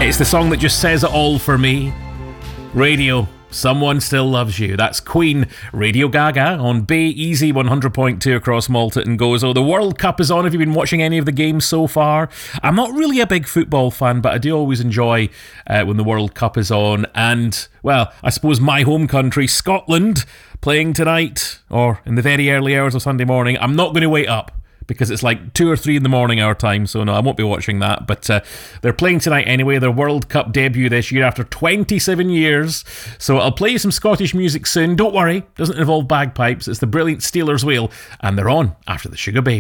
It's the song that just says it all for me. Radio, Someone Still Loves You. That's Queen, Radio Gaga on Bay Easy 100.2 across Malta and Gozo. The World Cup is on. Have you been watching any of the games so far? I'm not really a big football fan, but I do always enjoy when the World Cup is on. And, well, I suppose my home country, Scotland, playing tonight, or in the very early hours of Sunday morning. I'm not going to wait up, because it's like 2 or 3 in the morning our time, so no, I won't be watching that. But they're playing tonight anyway, their World Cup debut this year after 27 years. So I'll play you some Scottish music soon. Don't worry, doesn't involve bagpipes. It's the brilliant Steelers Wheel, and they're on after the Sugar Baby.